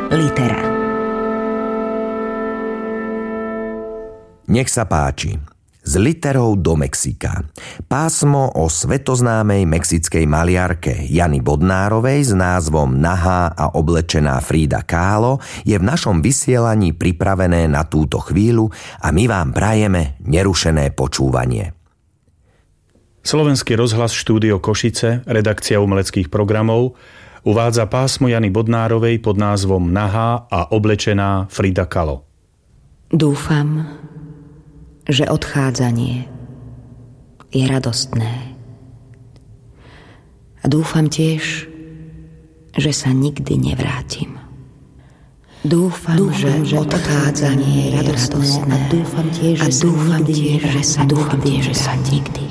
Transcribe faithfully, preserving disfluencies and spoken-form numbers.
Litera. Nech sa páči. S literou do Mexika. Pásmo o svetoznámej mexickej maliarke Jany Bodnárovej s názvom Nahá a oblečená Frida Kahlo je v našom vysielaní pripravené na túto chvíľu a my vám prajeme nerušené počúvanie. Slovenský rozhlas, štúdio Košice, redakcia umeleckých programov uvádza pásmo Jany Bodnárovej pod názvom Nahá a oblečená Frida Kahlo. Dúfam, že odchádzanie je radostné. A dúfam tiež, že sa nikdy nevrátim. Dúfam, dúfam že, že odchádzanie je radostné. A dúfam tiež, že, a dúfam tiež, že sa nikdy